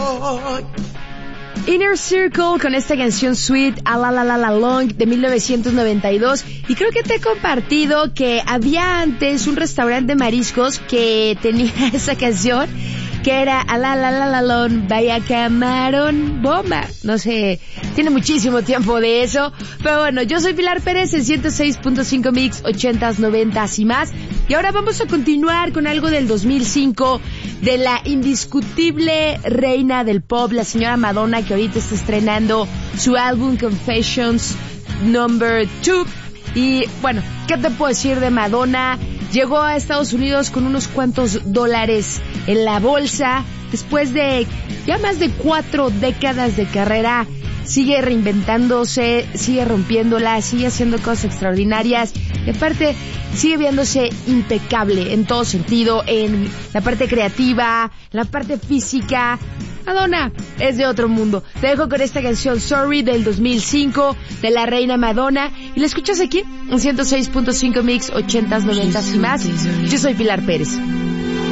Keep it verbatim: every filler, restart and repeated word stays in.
Inner Circle con esta canción Sweet A La La La La Long de mil novecientos noventa y dos. Y creo que te he compartido que había antes un restaurante de mariscos que tenía esa canción, que era A La La La La Long, vaya camarón bomba. No sé, tiene muchísimo tiempo de eso. Pero bueno, yo soy Pilar Pérez en ciento seis punto cinco Mix, ochentas, noventas y más. Y ahora vamos a continuar con algo del dos mil cinco, de la indiscutible reina del pop, la señora Madonna, que ahorita está estrenando su álbum Confessions Number Two. Y bueno, ¿qué te puedo decir de Madonna? Llegó a Estados Unidos con unos cuantos dólares en la bolsa. Después de ya más de cuatro décadas de carrera, sigue reinventándose, sigue rompiéndola, sigue haciendo cosas extraordinarias. Y aparte, sigue viéndose impecable en todo sentido, en la parte creativa, la parte física. Madonna es de otro mundo. Te dejo con esta canción Sorry del dos mil cinco de la reina Madonna y la escuchas aquí en ciento seis punto cinco Mix, ochentas, noventas y más. Yo soy Pilar Pérez.